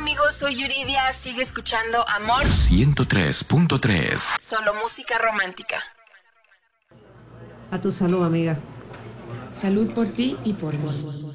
amigos, soy Yuridia. Sigue escuchando Amor 103.3. Solo música romántica. A tu salud, amiga. Salud por ti y por mí.